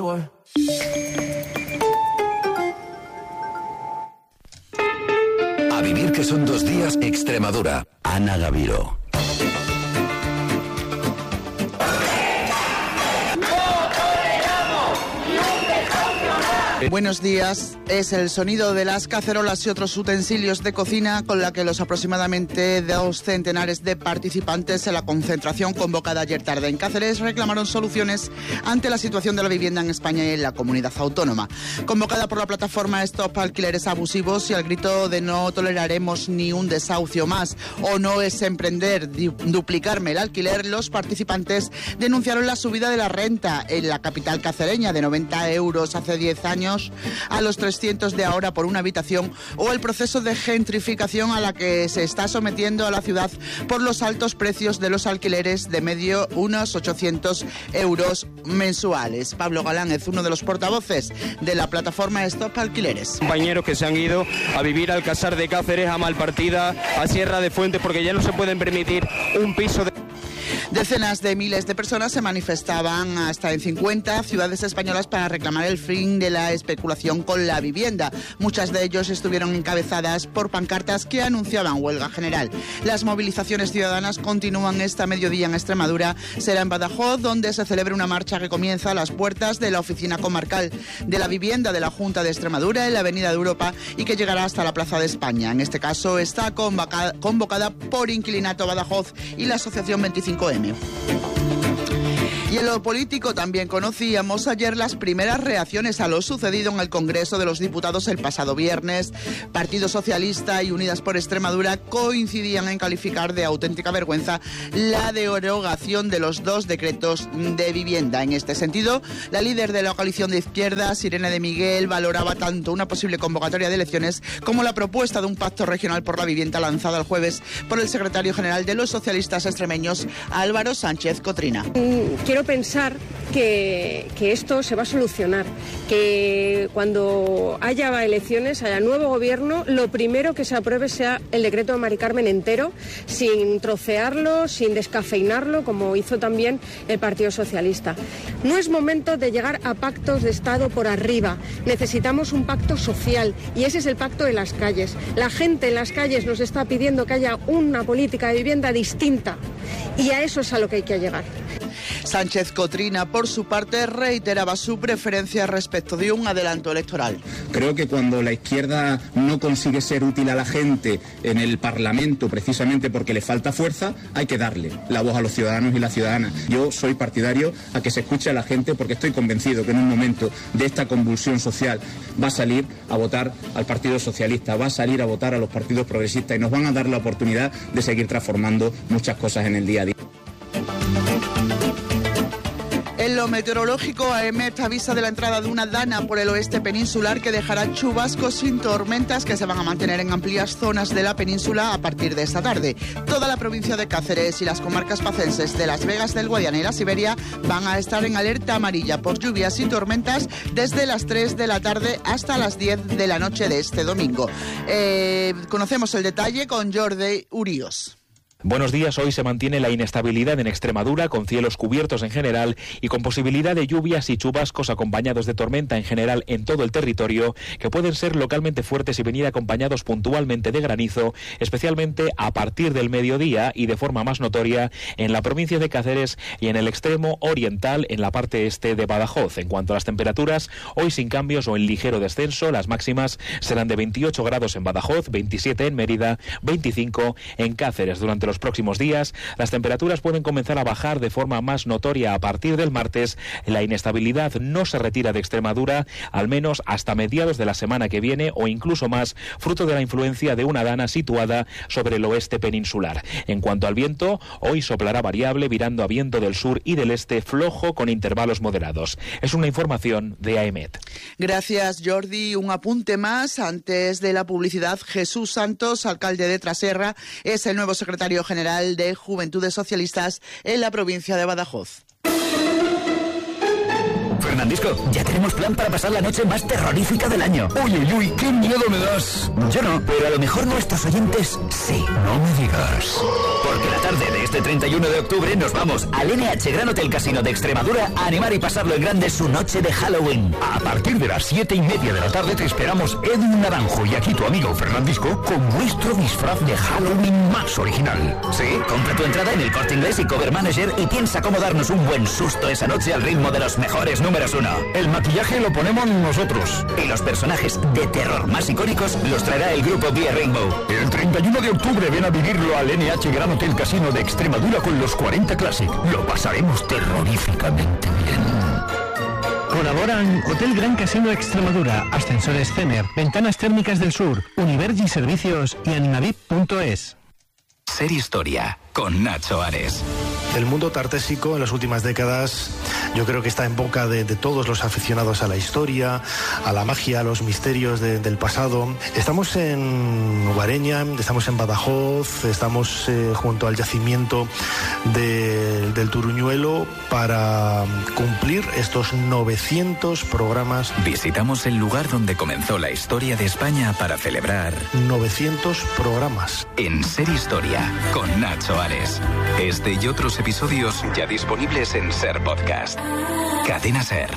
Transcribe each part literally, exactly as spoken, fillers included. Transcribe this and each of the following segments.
A vivir que son dos días, Extremadura. Ana Gaviró. Buenos días. Es el sonido de las cacerolas y otros utensilios de cocina con la que los aproximadamente dos centenares de participantes en la concentración convocada ayer tarde en Cáceres reclamaron soluciones ante la situación de la vivienda en España y en la comunidad autónoma. Convocada por la plataforma Stop Alquileres Abusivos y al grito de no toleraremos ni un desahucio más o no es emprender duplicarme el alquiler, los participantes denunciaron la subida de la renta en la capital cacereña de noventa euros hace diez años a los trescientos de ahora por una habitación, o el proceso de gentrificación a la que se está sometiendo a la ciudad por los altos precios de los alquileres, de medio unos ochocientos euros mensuales. Pablo Galán es uno de los portavoces de la plataforma Stop Alquileres. Compañeros que se han ido a vivir al Casar de Cáceres, a Malpartida, a Sierra de Fuentes, porque ya no se pueden permitir un piso de... Decenas de miles de personas se manifestaban hasta en cincuenta ciudades españolas para reclamar el fin de la especulación con la vivienda. Muchas de ellos estuvieron encabezadas por pancartas que anunciaban huelga general. Las movilizaciones ciudadanas continúan esta mediodía en Extremadura. Será en Badajoz, donde se celebra una marcha que comienza a las puertas de la Oficina Comarcal de la Vivienda de la Junta de Extremadura en la Avenida de Europa y que llegará hasta la Plaza de España. En este caso está convocada, convocada por Inquilinato Badajoz y la Asociación veinticinco eme. Y en lo político también conocíamos ayer las primeras reacciones a lo sucedido en el Congreso de los Diputados el pasado viernes. Partido Socialista y Unidas por Extremadura coincidían en calificar de auténtica vergüenza la derogación de los dos decretos de vivienda. En este sentido, la líder de la coalición de izquierdas, Irene de Miguel, valoraba tanto una posible convocatoria de elecciones como la propuesta de un pacto regional por la vivienda lanzada el jueves por el secretario general de los socialistas extremeños, Álvaro Sánchez Cotrina. Quiero pensar que, que esto se va a solucionar, que cuando haya elecciones, haya nuevo gobierno, lo primero que se apruebe sea el decreto de Mari Carmen entero, sin trocearlo, sin descafeinarlo, como hizo también el Partido Socialista. No es momento de llegar a pactos de Estado por arriba, necesitamos un pacto social y ese es el pacto de las calles. La gente en las calles nos está pidiendo que haya una política de vivienda distinta y a eso es a lo que hay que llegar. Sánchez Cotrina, por su parte, reiteraba su preferencia respecto de un adelanto electoral. Creo que cuando la izquierda no consigue ser útil a la gente en el Parlamento, precisamente porque le falta fuerza, hay que darle la voz a los ciudadanos y las ciudadanas. Yo soy partidario a que se escuche a la gente porque estoy convencido que en un momento de esta convulsión social va a salir a votar al Partido Socialista, va a salir a votar a los partidos progresistas y nos van a dar la oportunidad de seguir transformando muchas cosas en el día a día. En lo meteorológico, AEMET avisa de la entrada de una dana por el oeste peninsular que dejará chubascos sin tormentas que se van a mantener en amplias zonas de la península a partir de esta tarde. Toda la provincia de Cáceres y las comarcas pacenses de Las Vegas del Guadiana y la Siberia van a estar en alerta amarilla por lluvias y tormentas desde las tres de la tarde hasta las diez de la noche de este domingo. Eh, conocemos el detalle con Jordi Urios. Buenos días. Hoy se mantiene la inestabilidad en Extremadura, con cielos cubiertos en general y con posibilidad de lluvias y chubascos acompañados de tormenta en general en todo el territorio, que pueden ser localmente fuertes y venir acompañados puntualmente de granizo, especialmente a partir del mediodía y de forma más notoria en la provincia de Cáceres y en el extremo oriental en la parte este de Badajoz. En cuanto a las temperaturas, hoy sin cambios o en ligero descenso, las máximas serán de veintiocho grados en Badajoz, veintisiete en Mérida, veinticinco en Cáceres. Durante los próximos días, las temperaturas pueden comenzar a bajar de forma más notoria a partir del martes. La inestabilidad no se retira de Extremadura, al menos hasta mediados de la semana que viene o incluso más, fruto de la influencia de una dana situada sobre el oeste peninsular. En cuanto al viento, hoy soplará variable, virando a viento del sur y del este flojo con intervalos moderados. Es una información de AEMET. Gracias, Jordi. Un apunte más antes de la publicidad. Jesús Santos, alcalde de Traserra, es el nuevo secretario general de Juventudes Socialistas en la provincia de Badajoz. Fernandisco, ya tenemos plan para pasar la noche más terrorífica del año. Uy, uy, uy, qué miedo me das. Yo no, pero a lo mejor nuestros oyentes sí. No me digas. Porque la tarde de este treinta y uno de octubre nos vamos al N H Gran Hotel Casino de Extremadura a animar y pasarlo en grande su noche de Halloween. A partir de las siete y media de la tarde te esperamos Edwin Naranjo y aquí tu amigo Fernandisco con nuestro disfraz de Halloween más original. Sí, compra tu entrada en El Corte Inglés y Cover Manager y piensa cómo darnos un buen susto esa noche al ritmo de los mejores números uno. El maquillaje lo ponemos nosotros. Y los personajes de terror más icónicos los traerá el grupo Vía Rainbow. El treinta y uno de octubre ven a vivirlo al N H Gran Hotel Casino de Extremadura con los cuarenta Classic. Lo pasaremos terroríficamente bien. Colaboran Hotel Gran Casino Extremadura, Ascensores Cener, Ventanas Térmicas del Sur, Univergi Servicios y Animavip punto es. Ser Historia con Nacho Ares. El mundo tartésico en las últimas décadas yo creo que está en boca de, de todos los aficionados a la historia, a la magia, a los misterios de, del pasado. Estamos en Ubareña, estamos en Badajoz, estamos eh, junto al yacimiento de, del Turuñuelo para cumplir estos novecientos programas. Visitamos el lugar donde comenzó la historia de España para celebrar novecientos programas. En Ser Historia con Nacho Ares. Este y otros episodios ya disponibles en Ser Podcast. Cadena Ser.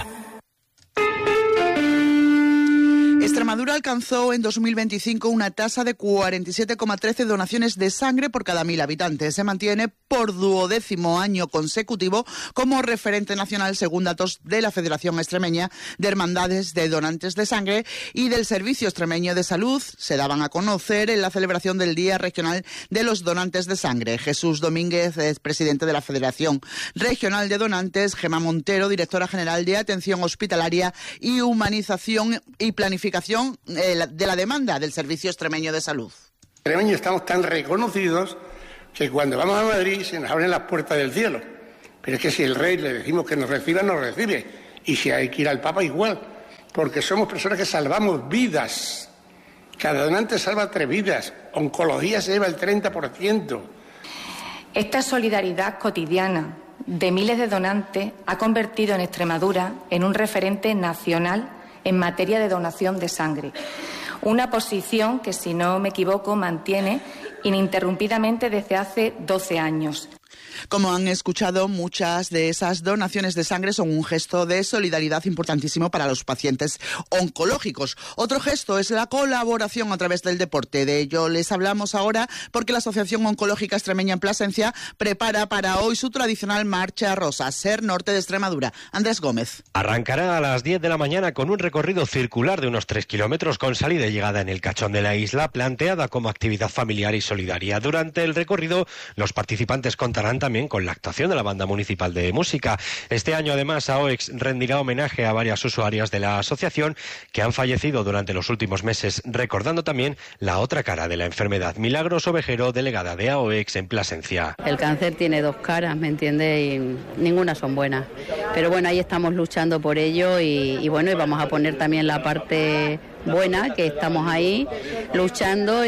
Extremadura alcanzó en dos mil veinticinco una tasa de cuarenta y siete coma trece donaciones de sangre por cada mil habitantes. Se mantiene por duodécimo año consecutivo como referente nacional según datos de la Federación Extremeña de Hermandades de Donantes de Sangre y del Servicio Extremeño de Salud. Se daban a conocer en la celebración del Día Regional de los Donantes de Sangre. Jesús Domínguez es presidente de la Federación Regional de Donantes, Gemma Montero, directora general de Atención Hospitalaria y Humanización y Planificación de la demanda del Servicio Extremeño de Salud. Extremeños estamos tan reconocidos que cuando vamos a Madrid se nos abren las puertas del cielo. Pero es que si el rey le decimos que nos reciba, nos recibe. Y si hay que ir al Papa, igual. Porque somos personas que salvamos vidas. Cada donante salva tres vidas. Oncología se lleva el treinta por ciento. Esta solidaridad cotidiana de miles de donantes ha convertido en Extremadura en un referente nacional en materia de donación de sangre. Una posición que, si no me equivoco, mantiene ininterrumpidamente desde hace doce años. Como han escuchado, muchas de esas donaciones de sangre son un gesto de solidaridad importantísimo para los pacientes oncológicos. Otro gesto es la colaboración a través del deporte. De ello les hablamos ahora porque la Asociación Oncológica Extremeña en Plasencia prepara para hoy su tradicional Marcha Rosa, Ser Norte de Extremadura. Andrés Gómez. Arrancará a las diez de la mañana con un recorrido circular de unos tres kilómetros con salida y llegada en el Cachón de la isla, planteada como actividad familiar y solidaria. Durante el recorrido, los participantes contarán también con la actuación de la Banda Municipal de Música. Este año, además, A O E X rendirá homenaje a varias usuarias de la asociación que han fallecido durante los últimos meses, recordando también la otra cara de la enfermedad. Milagros Ovejero, delegada de A O E X en Plasencia. El cáncer tiene dos caras, ¿me entiende? Y ninguna son buenas. Pero bueno, ahí estamos luchando por ello y, y bueno, y vamos a poner también la parte buena, que estamos ahí luchando y,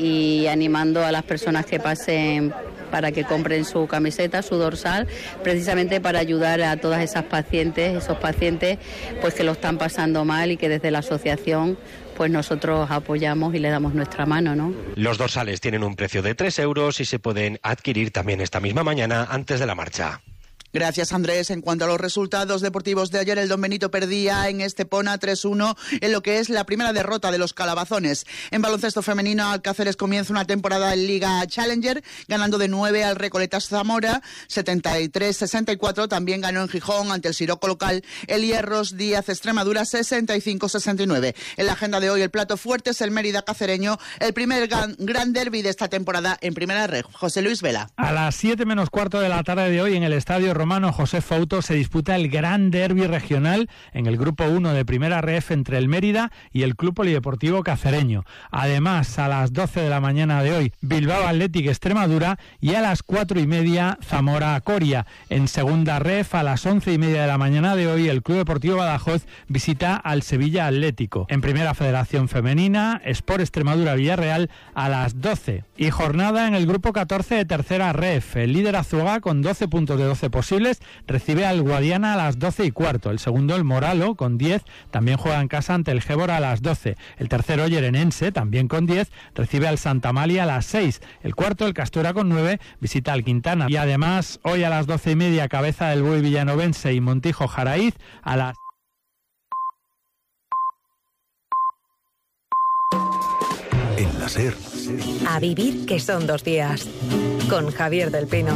y animando a las personas que pasen para que compren su camiseta, su dorsal, precisamente para ayudar a todas esas pacientes, esos pacientes pues que lo están pasando mal y que desde la asociación pues nosotros apoyamos y le damos nuestra mano, ¿no? Los dorsales tienen un precio de tres euros y se pueden adquirir también esta misma mañana antes de la marcha. Gracias, Andrés. En cuanto a los resultados deportivos de ayer, el Don Benito perdía en Estepona tres uno en lo que es la primera derrota de los calabazones. En baloncesto femenino, Alcáceres comienza una temporada en Liga Challenger, ganando de nueve al Recoletas Zamora, setenta y tres sesenta y cuatro. También ganó en Gijón ante el Siroco local el Hierros Díaz Extremadura, sesenta y cinco sesenta y nueve. En la agenda de hoy, el plato fuerte es el Mérida Cacereño, el primer gran, gran derbi de esta temporada en Primera Red. José Luis Vela. A las siete menos cuarto de la tarde de hoy, en el Estadio Romano José Fouto, se disputa el gran derbi regional en el grupo uno de Primera Ref entre el Mérida y el Club Polideportivo Cacereño. Además, a las doce de la mañana de hoy, Bilbao Athletic Extremadura y a las cuatro y media Zamora Coria. En Segunda Ref, a las once y media de la mañana de hoy, el Club Deportivo Badajoz visita al Sevilla Atlético. En Primera Federación Femenina, Sport Extremadura Villarreal a las doce. Y jornada en el grupo catorce de Tercera Ref. El líder Azuaga con doce puntos de doce posibles posibles, recibe al Guadiana a las doce y cuarto. El segundo, el Moralo, con diez, también juega en casa ante el Gébora a las doce. El tercero, Yerenense, también con diez, recibe al Santa Malia a las seis. El cuarto, el Castuera, con nueve, visita al Quintana. Y además, hoy a las doce y media, Cabeza del Buey Villanovense y Montijo Jaraíz a las... En la SER. A vivir, que son dos días. Con Javier del Pino.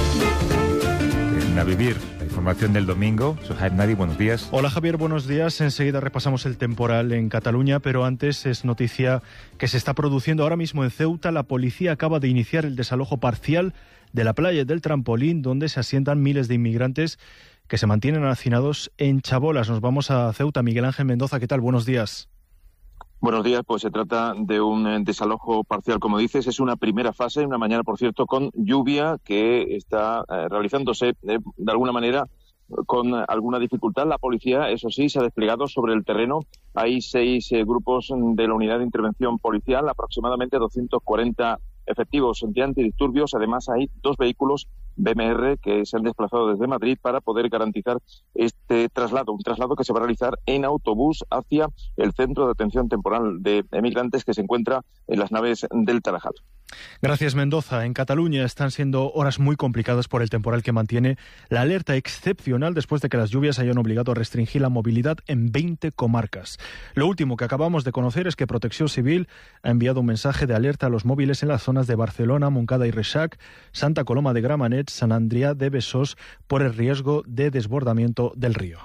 En A Vivir, la información del domingo. Soy Jaime Nadi, buenos días. Hola Javier, buenos días. Enseguida repasamos el temporal en Cataluña, pero antes es noticia que se está produciendo ahora mismo en Ceuta. La policía acaba de iniciar el desalojo parcial de la playa del Trampolín, donde se asientan miles de inmigrantes que se mantienen hacinados en chabolas. Nos vamos a Ceuta. Miguel Ángel Mendoza, ¿qué tal? Buenos días. Buenos días, pues se trata de un desalojo parcial, como dices, es una primera fase, una mañana, por cierto, con lluvia que está eh, realizándose eh, de alguna manera con alguna dificultad. La policía, eso sí, se ha desplegado sobre el terreno. Hay seis eh, grupos de la unidad de intervención policial, aproximadamente doscientos cuarenta efectivos de antidisturbios. Además, hay dos vehículos B M R que se han desplazado desde Madrid para poder garantizar este traslado, un traslado que se va a realizar en autobús hacia el centro de atención temporal de emigrantes que se encuentra en las naves del Tarajal. Gracias, Mendoza. En Cataluña están siendo horas muy complicadas por el temporal que mantiene la alerta excepcional después de que las lluvias hayan obligado a restringir la movilidad en veinte comarcas. Lo último que acabamos de conocer es que Protección Civil ha enviado un mensaje de alerta a los móviles en las zonas de Barcelona, Montcada y Reixac, Santa Coloma de Gramenet, Sant Adrià de Besòs por el riesgo de desbordamiento del río.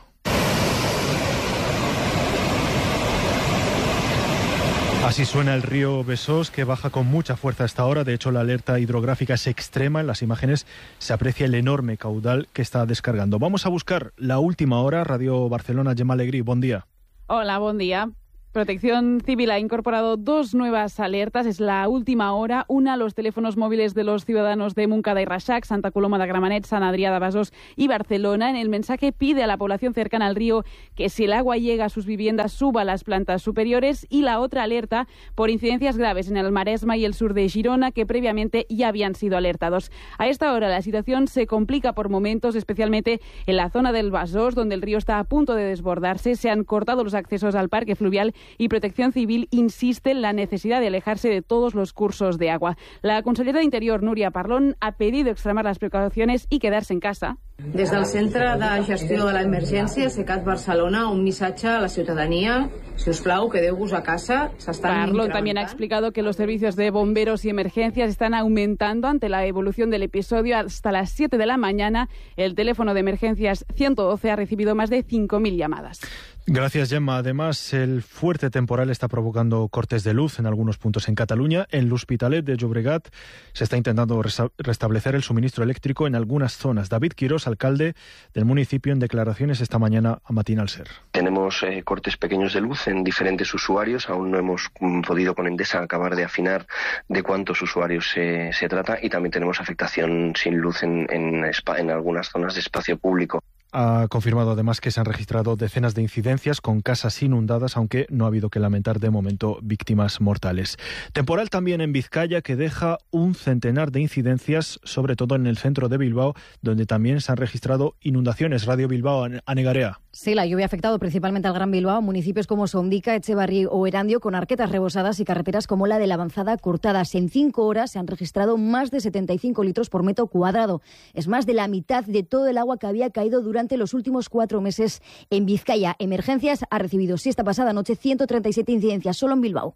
Así suena el río Besòs, que baja con mucha fuerza a esta hora. De hecho, la alerta hidrográfica es extrema. En las imágenes se aprecia el enorme caudal que está descargando. Vamos a buscar la última hora. Radio Barcelona, Gemma Alegrí, buen día. Hola, buen día. Protección Civil ha incorporado dos nuevas alertas. Es la última hora. Una a los teléfonos móviles de los ciudadanos de Montcada y Reixac, Santa Coloma de Gramenet, Sant Adrià de Besòs y Barcelona. En el mensaje pide a la población cercana al río que si el agua llega a sus viviendas suba a las plantas superiores. Y la otra alerta por incidencias graves en el Maresma y el sur de Girona, que previamente ya habían sido alertados. A esta hora la situación se complica por momentos, especialmente en la zona del Besòs, donde el río está a punto de desbordarse. Se han cortado los accesos al parque fluvial y Protección Civil insiste en la necesidad de alejarse de todos los cursos de agua. La consellera de Interior, Núria Parlon, ha pedido extremar las precauciones y quedarse en casa. Des del Centre de Gestió de l'Emergència, CECAT Barcelona, un missatge a la ciutadania. Si us plau, quedeu-vos a casa. Parlon también ha explicado que los servicios de bomberos y emergencias están aumentando ante la evolución del episodio. Hasta las siete de la mañana, el teléfono de emergencias ciento doce ha recibido más de cinco mil llamadas. Gracias, Gemma. Además, el fuerte temporal está provocando cortes de luz en algunos puntos en Cataluña. En l'Hospitalet de Llobregat se está intentando restablecer el suministro eléctrico en algunas zonas. David Quirós, alcalde del municipio, en declaraciones esta mañana a Matinal Ser. Tenemos eh, cortes pequeños de luz en diferentes usuarios. Aún no hemos mm, podido con Endesa acabar de afinar de cuántos usuarios se, se trata, y también tenemos afectación sin luz en, en, en algunas zonas de espacio público. Ha confirmado además que se han registrado decenas de incidencias con casas inundadas, aunque no ha habido que lamentar de momento víctimas mortales. Temporal también en Vizcaya, que deja un centenar de incidencias, sobre todo en el centro de Bilbao, donde también se han registrado inundaciones. Radio Bilbao, Anegarea. Sí, la lluvia ha afectado principalmente al Gran Bilbao, municipios como Sondica, Echevarri o Erandio, con arquetas rebosadas y carreteras como la de la Avanzada cortadas. En cinco horas se han registrado más de setenta y cinco litros por metro cuadrado. Es más de la mitad de todo el agua que había caído durante los últimos cuatro meses en Vizcaya. Emergencias ha recibido, sí, esta pasada noche, ciento treinta y siete incidencias solo en Bilbao.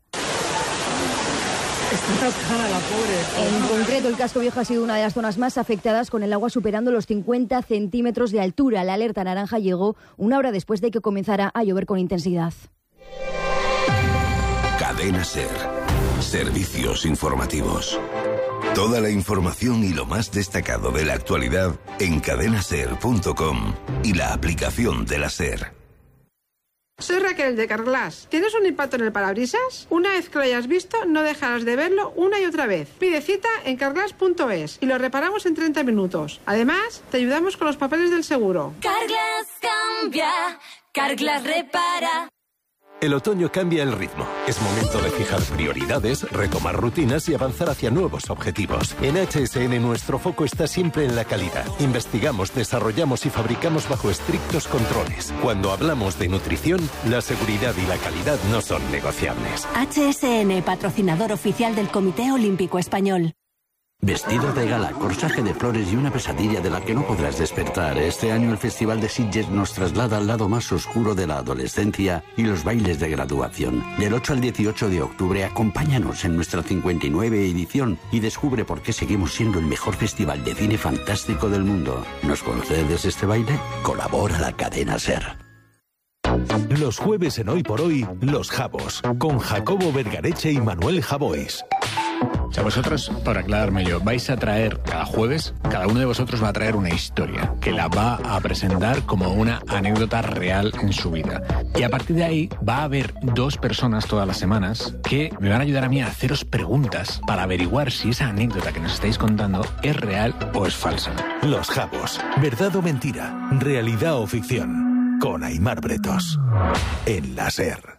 Está atascada la pobre. En concreto, el casco viejo ha sido una de las zonas más afectadas, con el agua superando los cincuenta centímetros de altura. La alerta naranja llegó una hora después de que comenzara a llover con intensidad. Cadena SER. Servicios informativos. Toda la información y lo más destacado de la actualidad en cadena ser punto com y la aplicación de la SER. Soy Raquel de Carglass. ¿Tienes un impacto en el parabrisas? Una vez que lo hayas visto, no dejarás de verlo una y otra vez. Pide cita en carglass punto es y lo reparamos en treinta minutos. Además, te ayudamos con los papeles del seguro. Carglass cambia, Carglass repara. El otoño cambia el ritmo. Es momento de fijar prioridades, retomar rutinas y avanzar hacia nuevos objetivos. En H S N nuestro foco está siempre en la calidad. Investigamos, desarrollamos y fabricamos bajo estrictos controles. Cuando hablamos de nutrición, la seguridad y la calidad no son negociables. H S N, patrocinador oficial del Comité Olímpico Español. Vestido de gala, corsaje de flores y una pesadilla de la que no podrás despertar. Este año el Festival de Sitges nos traslada al lado más oscuro de la adolescencia y los bailes de graduación. Del ocho al dieciocho de octubre, acompáñanos en nuestra cincuenta y nueve edición y descubre por qué seguimos siendo el mejor festival de cine fantástico del mundo. ¿Nos concedes este baile? Colabora la cadena SER. Los jueves en Hoy por Hoy, Los Jabos, con Jacobo Vergareche y Manuel Javois. O sea, vosotros, por aclararme yo, vais a traer cada jueves, cada uno de vosotros va a traer una historia que la va a presentar como una anécdota real en su vida. Y a partir de ahí va a haber dos personas todas las semanas que me van a ayudar a mí a haceros preguntas para averiguar si esa anécdota que nos estáis contando es real o es falsa. Los Jabos, verdad o mentira, realidad o ficción, con Aimar Bretos, en la SER.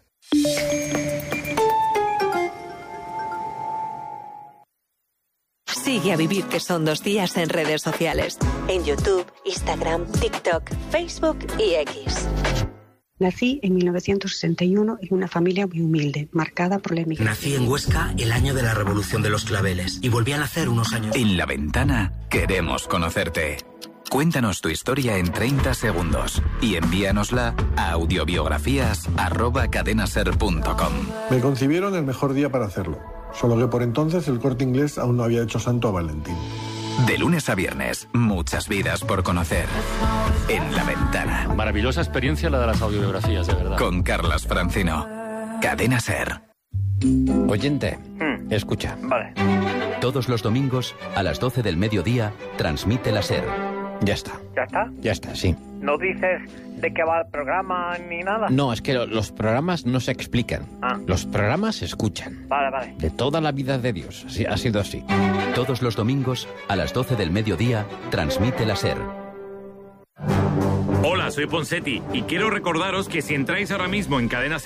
Sigue a Vivir que son dos días en redes sociales. En YouTube, Instagram, TikTok, Facebook y X. Nací en mil novecientos sesenta y uno en una familia muy humilde, marcada por la emigración. Nací en Huesca el año de la Revolución de los Claveles y volví a nacer unos años. En La Ventana queremos conocerte. Cuéntanos tu historia en treinta segundos y envíanosla a audiobiografías arroba cadenaser punto com. Me concibieron el mejor día para hacerlo. Solo que por entonces el Corte Inglés aún no había hecho santo a Valentín. De lunes a viernes, muchas vidas por conocer. En La Ventana. Maravillosa experiencia la de las audiobiografías, de verdad. Con Carlas Francino. Cadena SER. Oyente, mm. escucha. Vale. Todos los domingos, a las doce del mediodía, transmite la SER. Ya está. ¿Ya está? Ya está, sí. ¿No dices de qué va el programa ni nada? No, es que los programas no se explican. Ah. Los programas se escuchan. Vale, vale. De toda la vida de Dios. Así, ha sido así. Todos los domingos, a las doce del mediodía, transmite la SER. Hola, soy Ponsetti y quiero recordaros que si entráis ahora mismo en Cadena